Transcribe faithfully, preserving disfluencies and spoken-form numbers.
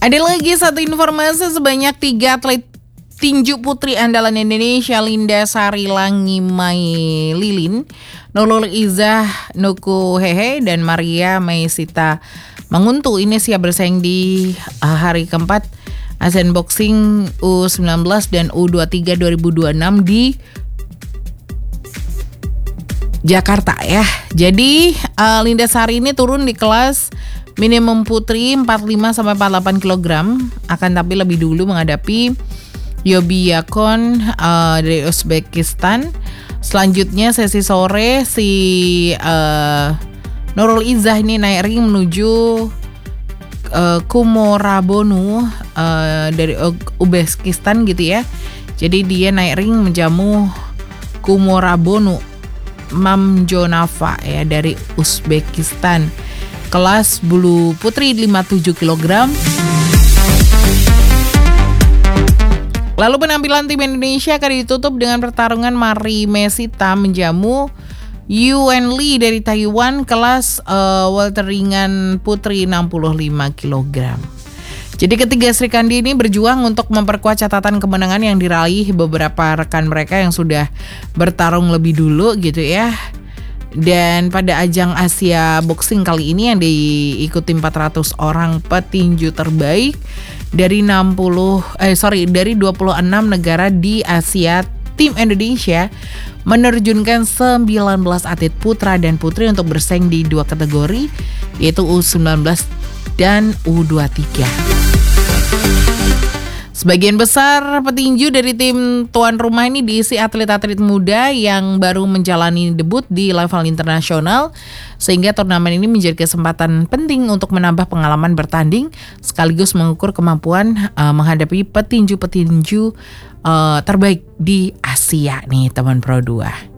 Ada lagi satu informasi, sebanyak tiga atlet tinju putri andalan Indonesia, Linda Sari Langimai Lilin, Nurul Izzah Nukuhehe, dan Maria Maisita Manguntu ini siap bersaing di uh, hari keempat Asian Boxing U sembilan belas dan U dua puluh tiga dua ribu dua puluh enam di Jakarta ya. Jadi uh, Linda Sari ini turun di kelas minimum putri empat puluh lima sampai empat puluh delapan kilogram, akan tapi lebih dulu menghadapi Yobiakon uh, dari Uzbekistan. Selanjutnya sesi sore si uh, Nurul Izzah ini naik ring menuju uh, Kumorabonu uh, dari Uzbekistan gitu ya. Jadi dia naik ring menjamu Kumorabonu Mamjonava ya dari Uzbekistan. Kelas bulu putri lima puluh tujuh kilogram. Lalu penampilan tim Indonesia akan ditutup dengan pertarungan Mari Mesita menjamu Yuan Lee dari Taiwan, kelas uh, welter ringan putri enam puluh lima kilogram. Jadi ketiga Sri Kandi ini berjuang untuk memperkuat catatan kemenangan yang diraih beberapa rekan mereka yang sudah bertarung lebih dulu gitu ya. Dan pada ajang Asia Boxing kali ini yang diikuti empat ratus orang petinju terbaik dari enam puluh eh sorry dari dua puluh enam negara di Asia, tim Indonesia menerjunkan sembilan belas atlet putra dan putri untuk bersaing di dua kategori, yaitu U sembilan belas dan U dua puluh tiga. Sebagian besar petinju dari tim tuan rumah ini diisi atlet-atlet muda yang baru menjalani debut di level internasional, sehingga turnamen ini menjadi kesempatan penting untuk menambah pengalaman bertanding sekaligus mengukur kemampuan uh, menghadapi petinju-petinju uh, terbaik di Asia nih teman Pro dua.